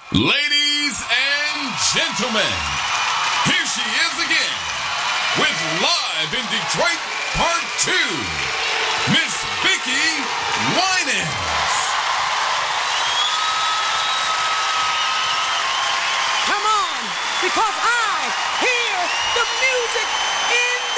Ladies and gentlemen, here she is again with Live in Detroit Part 2, Miss